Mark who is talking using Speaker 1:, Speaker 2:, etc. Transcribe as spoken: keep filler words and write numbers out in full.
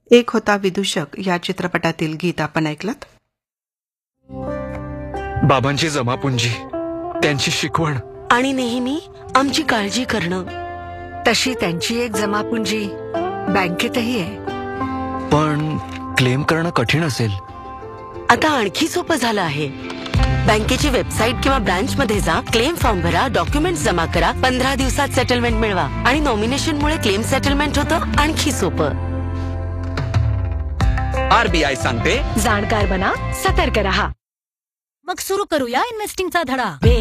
Speaker 1: एक होता विदूषक या चित्रपटातील गीत आपण ऐकलत.
Speaker 2: बाबांची जमापुंजी, त्यांची शिकवण
Speaker 3: आणि नेहमी आमची काळजी करणं.
Speaker 4: तशी त्यांची एक जमापुंजी बँकेतही आहे.
Speaker 2: पण क्लेम करणं कठीण असेल.
Speaker 3: आता आणखी सोपं झालं आहे. बँकेची वेबसाईट किंवा ब्रांच मध्ये जा, क्लेम फॉर्म भरा, डॉक्युमेंट्स जमा करा, पंधरा दिवसात सेटलमेंट मिळवा. आणि नॉमिनेशन मुळे क्लेम सेटलमेंट होतं आणखी सोपं.
Speaker 5: आरबीआय सांगते,
Speaker 6: जाणकार बना, सतर्क रहा. मग सुरू करूया इन्व्हेस्टिंगचा धडा.